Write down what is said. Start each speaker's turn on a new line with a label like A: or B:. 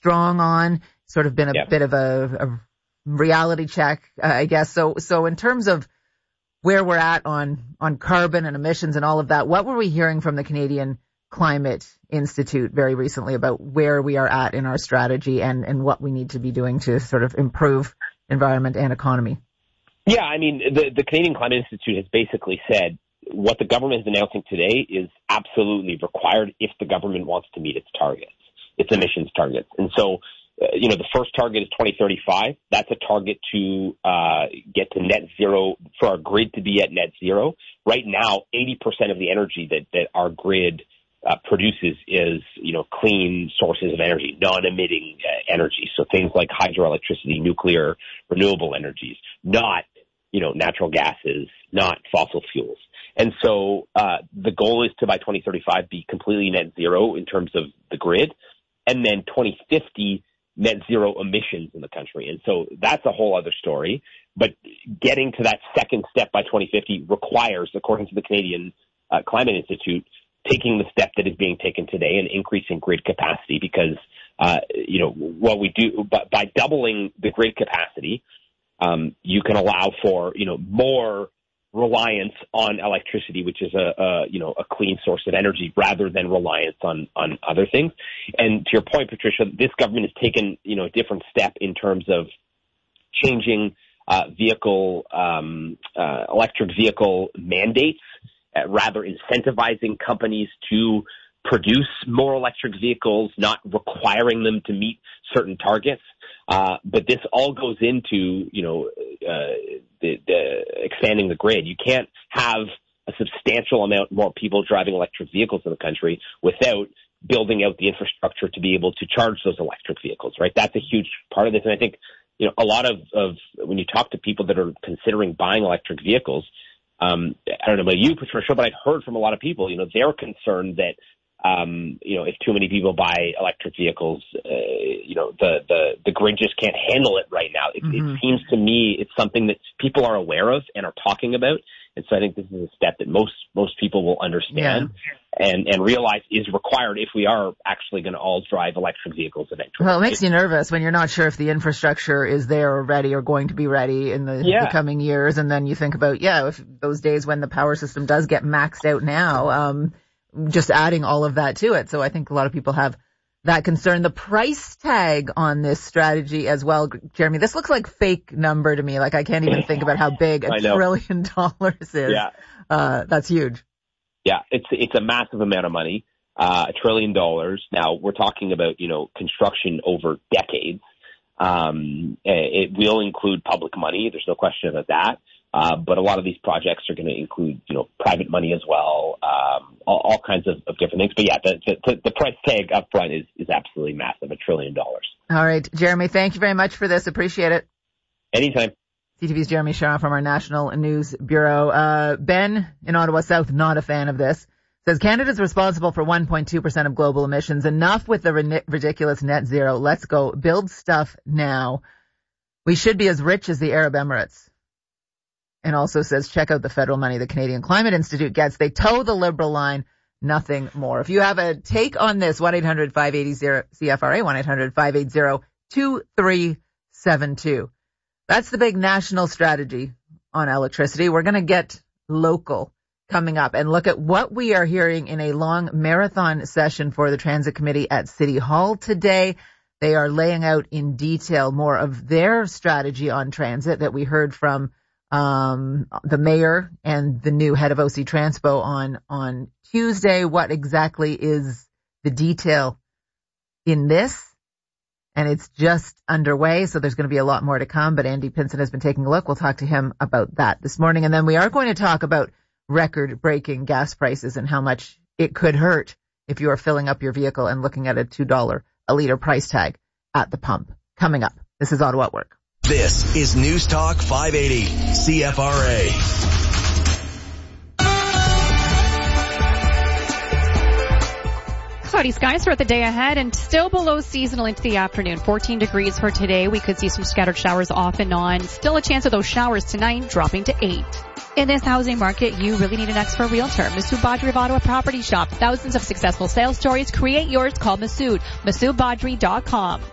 A: strong on. Sort of been a bit of a reality check, I guess. So in terms of where we're at on carbon and emissions and all of that, what were we hearing from the Canadian Climate Institute very recently about where we are at in our strategy and what we need to be doing to sort of improve environment and economy?
B: Yeah, I mean, the Canadian Climate Institute has basically said what the government is announcing today is absolutely required if the government wants to meet its targets, its emissions targets. And so, the first target is 2035. That's a target to get to net zero, for our grid to be at net zero. Right now, 80% of the energy that our grid produces is, clean sources of energy, non-emitting energy. So things like hydroelectricity, nuclear, renewable energies, not, natural gases, not fossil fuels. And so the goal is to, by 2035, be completely net zero in terms of the grid, and then 2050, net zero emissions in the country. And so that's a whole other story. But getting to that second step by 2050 requires, according to the Canadian Climate Institute, taking the step that is being taken today and increasing grid capacity, because, what we do by doubling the grid capacity, you can allow for, more reliance on electricity, which is a clean source of energy, rather than reliance on other things. And to your point, Patricia, this government has taken, a different step in terms of changing electric vehicle mandates, rather incentivizing companies to produce more electric vehicles, not requiring them to meet certain targets. But this all goes into, the expanding the grid. You can't have a substantial amount more people driving electric vehicles in the country without building out the infrastructure to be able to charge those electric vehicles, right? That's a huge part of this. And I think, a lot of when you talk to people that are considering buying electric vehicles, I don't know about you, Patricia, but I've heard from a lot of people, they're concerned that, if too many people buy electric vehicles, the grid just can't handle it right now. It seems to me it's something that people are aware of and are talking about. And so I think this is a step that most people will understand and realize is required if we are actually going to all drive electric vehicles eventually.
A: Well, it makes you nervous when you're not sure if the infrastructure is there or ready or going to be ready in the coming years. And then you think about, if those days when the power system does get maxed out now, just adding all of that to it. So I think a lot of people have that concern. The price tag on this strategy as well, Jeremy, this looks like fake number to me. Like I can't even think about how big $1 trillion is.
B: Yeah.
A: That's huge.
B: Yeah, it's a massive amount of money, $1 trillion. Now we're talking about, construction over decades. It will include public money. There's no question about that. But a lot of these projects are going to include, private money as well, all kinds of different things. But the price tag up front is absolutely massive, $1 trillion.
A: All right, Jeremy, thank you very much for this. Appreciate it.
B: Anytime.
A: CTV's Jeremy Sharon from our National News Bureau. Ben in Ottawa South, not a fan of this, says Canada's responsible for 1.2% of global emissions. Enough with the ridiculous net zero. Let's go build stuff now. We should be as rich as the Arab Emirates. And also says, check out the federal money the Canadian Climate Institute gets. They toe the Liberal line, nothing more. If you have a take on this, 1-800-580-CFRA, 1-800-580-2372. That's the big national strategy on electricity. We're going to get local coming up and look at what we are hearing in a long marathon session for the Transit Committee at City Hall today. They are laying out in detail more of their strategy on transit that we heard from the mayor and the new head of OC Transpo on Tuesday. What exactly is the detail in this? And it's just underway, so there's going to be a lot more to come. But Andy Pinson has been taking a look. We'll talk to him about that this morning. And then we are going to talk about record-breaking gas prices and how much it could hurt if you are filling up your vehicle and looking at a $2 a litre price tag at the pump. Coming up, this is Ottawa at Work.
C: This is News Talk 580 CFRA.
D: Cloudy skies throughout the day ahead and still below seasonal into the afternoon. 14 degrees for today. We could see some scattered showers off and on. Still a chance of those showers tonight, dropping to 8. In this housing market, you really need an expert realtor. Masood Badri of Ottawa Property Shop. Thousands of successful sales stories. Create yours. Call Masood. MasoodBadri.com.